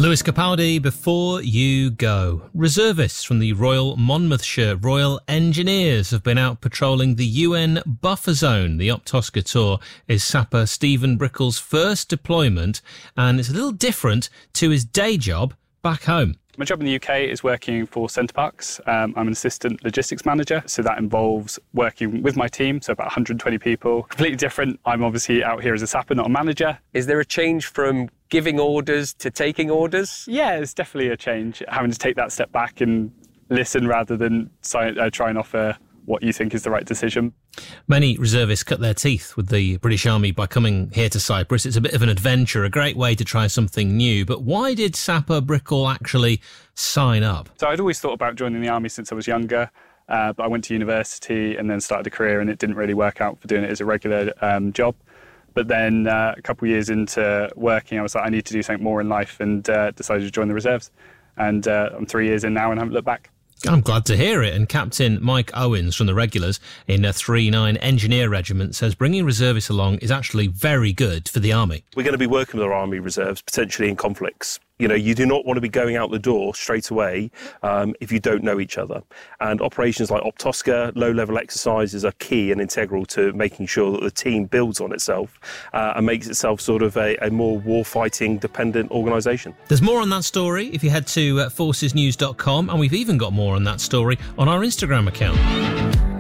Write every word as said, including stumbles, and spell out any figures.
Lewis Capaldi, Before You Go. Reservists from the Royal Monmouthshire Royal Engineers have been out patrolling the U N buffer zone. The Optosca tour is Sapper Stephen Brickle's first deployment, and it's a little different to his day job back home. My job in the U K is working for Center Parcs. Um, I'm an assistant logistics manager, so that involves working with my team, so about one hundred twenty people. Completely different. I'm obviously out here as a sapper, not a manager. Is there a change from giving orders to taking orders? Yeah, it's definitely a change. Having to take that step back and listen rather than uh, try and offer what you think is the right decision. Many reservists cut their teeth with the British Army by coming here to Cyprus. It's a bit of an adventure, a great way to try something new. But why did Sapper Brickle actually sign up? So I'd always thought about joining the Army since I was younger, uh, but I went to university and then started a career, and it didn't really work out for doing it as a regular um, job. But then uh, a couple of years into working, I was like, I need to do something more in life, and uh, decided to join the reserves. And uh, I'm three years in now and haven't looked back. I'm glad to hear it. And Captain Mike Owens from the Regulars in a three nine Engineer Regiment says bringing reservists along is actually very good for the Army. We're going to be working with our Army reserves, potentially in conflicts. You know, you do not want to be going out the door straight away um, if you don't know each other. And operations like Optosca, low-level exercises are key and integral to making sure that the team builds on itself uh, and makes itself sort of a, a more war-fighting dependent organisation. There's more on that story if you head to uh, forces news dot com, and we've even got more on that story on our Instagram account.